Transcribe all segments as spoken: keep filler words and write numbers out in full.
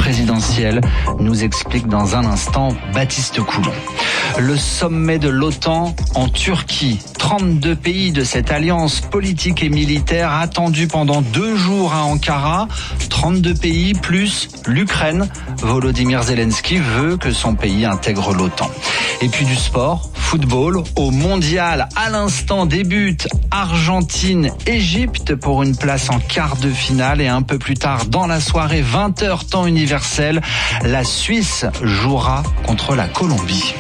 présidentielle, nous explique dans un instant Baptiste Coulon. Le sommet de l'OTAN en Turquie. trente-deux pays de cette alliance politique et militaire attendu pendant deux jours à Ankara. trente-deux pays plus l'Ukraine. Volodymyr Zelensky veut que son pays intègre l'OTAN. Et puis du sport, football, au mondial. À l'instant débute Argentine-Égypte pour une place en quart de finale. Et un peu plus tard dans la soirée, vingt heures temps universel, la Suisse jouera contre la Colombie.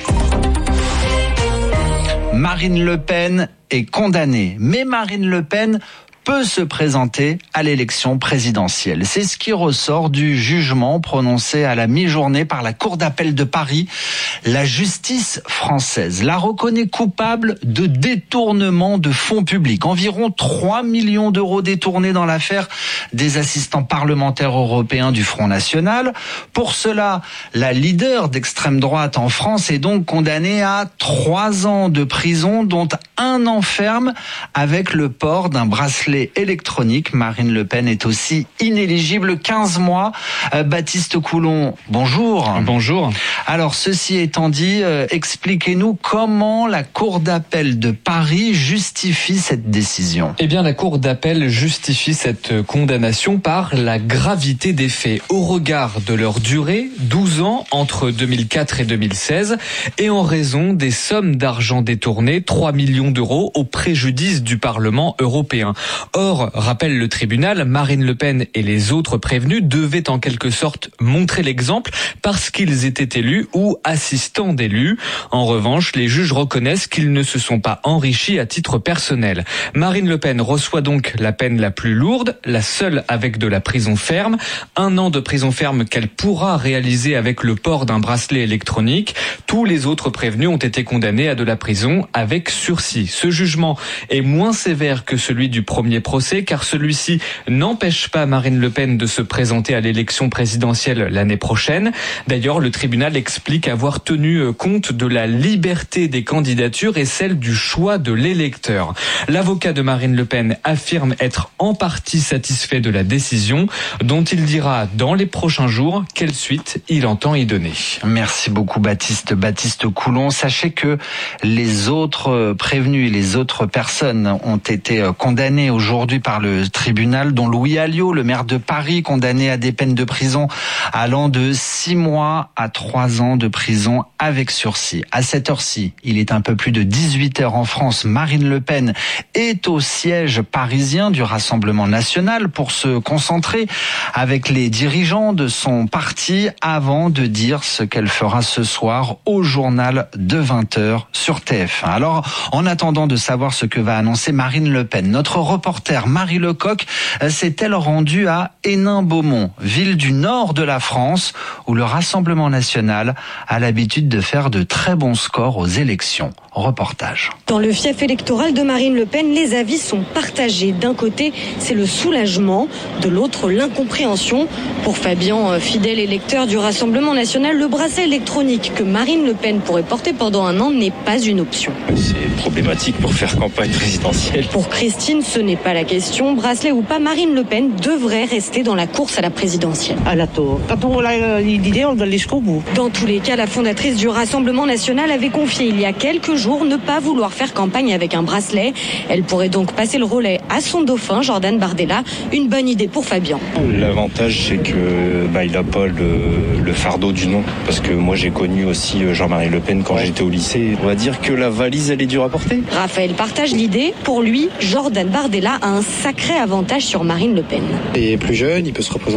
Marine Le Pen est condamnée, mais Marine Le Pen peut se présenter à l'élection présidentielle. C'est ce qui ressort du jugement prononcé à la mi-journée par la Cour d'appel de Paris. La justice française la reconnaît coupable de détournement de fonds publics. Environ trois millions d'euros détournés dans l'affaire des assistants parlementaires européens du Front National. Pour cela, la leader d'extrême droite en France est donc condamnée à trois ans de prison, dont un an ferme avec le port d'un bracelet électronique. Marine Le Pen est aussi inéligible, quinze mois. Euh, Baptiste Coulon, bonjour. Bonjour. Alors, ceci étant dit, euh, expliquez-nous comment la Cour d'appel de Paris justifie cette décision. Eh bien, la Cour d'appel justifie cette condamnation par la gravité des faits. Au regard de leur durée, douze ans entre deux mille quatre et deux mille seize, et en raison des sommes d'argent détournées, trois millions d'euros au préjudice du Parlement européen. Or, rappelle le tribunal, Marine Le Pen et les autres prévenus devaient en quelque sorte montrer l'exemple parce qu'ils étaient élus ou assistants d'élus. En revanche, les juges reconnaissent qu'ils ne se sont pas enrichis à titre personnel. Marine Le Pen reçoit donc la peine la plus lourde, la seule avec de la prison ferme, un an de prison ferme qu'elle pourra réaliser avec le port d'un bracelet électronique. Tous les autres prévenus ont été condamnés à de la prison avec sursis. Ce jugement est moins sévère que celui du premier procès, car celui-ci n'empêche pas Marine Le Pen de se présenter à l'élection présidentielle l'année prochaine. D'ailleurs, le tribunal explique avoir tenu compte de la liberté des candidatures et celle du choix de l'électeur. L'avocat de Marine Le Pen affirme être en partie satisfait de la décision, dont il dira dans les prochains jours quelle suite il entend y donner. Merci beaucoup Baptiste. Baptiste Coulon, sachez que les autres prévenus et les autres personnes ont été condamnées aujourd'hui par le tribunal, dont Louis Alliot, le maire de Paris, condamné à des peines de prison allant de six mois à trois ans de prison avec sursis. À cette heure-ci, il est un peu plus de dix-huit heures en France. Marine Le Pen est au siège parisien du Rassemblement national pour se concentrer avec les dirigeants de son parti avant de dire ce qu'elle fera ce soir au journal de vingt heures sur T F un. Alors, en attendant de savoir ce que va annoncer Marine Le Pen, notre reporter Marie Lecoq s'est-elle rendue à Hénin-Beaumont, ville du nord de la France, où le Rassemblement national a l'habitude de faire de très bons scores aux élections. Reportage. Dans le fief électoral de Marine Le Pen, les avis sont partagés. D'un côté, c'est le soulagement, de l'autre, l'incompréhension. Pour Fabien, fidèle électeur du Rassemblement national, le bracelet électronique que Marine Le Pen pourrait porter pendant un an n'est pas une option. C'est problématique pour faire campagne présidentielle. Pour Christine, ce n'est pas la question. Bracelet ou pas, Marine Le Pen devrait rester dans la course à la présidentielle. À la tour. Quand on a l'idée, on doit aller jusqu'au bout. Dans tous les cas, la fondatrice du Rassemblement national avait confié il y a quelques jours ne pas vouloir faire campagne avec un bracelet. Elle pourrait donc passer le relais à son dauphin, Jordan Bardella. Une bonne idée pour Fabien. L'avantage, c'est que bah, il n'a pas le, le fardeau du nom. Parce que moi, j'ai connu aussi Jean-Marie Le Pen quand ouais. j'étais au lycée. On va dire que la valise, elle est dure à porter. Raphaël partage l'idée. Pour lui, Jordan Bardella a un sacré avantage sur Marine Le Pen. Il est plus jeune, il peut se représenter